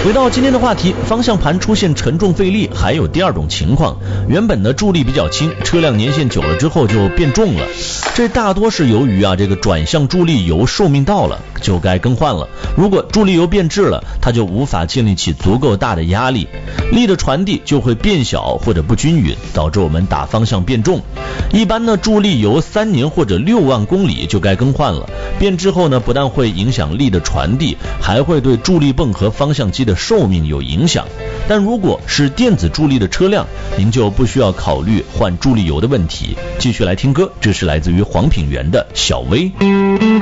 回到今天的话题，方向盘出现沉重费力，还有第二种情况，原本的助力比较轻，车辆年限久了之后就变重了。这大多是由于这个转向助力油寿命到了，就该更换了。如果助力油变质了，它就无法建立起足够大的压力，力的传递就会变小或者不均匀，导致我们打方向变重。一般呢，助力油3年或者6万公里就该更换了。变质后呢，不但会影响力的传递，还会对助力泵和方向机的寿命有影响。但如果是电子助力的车辆，您就不需要考虑换助力油的问题。继续来听歌，这是来自于黄品源的小薇。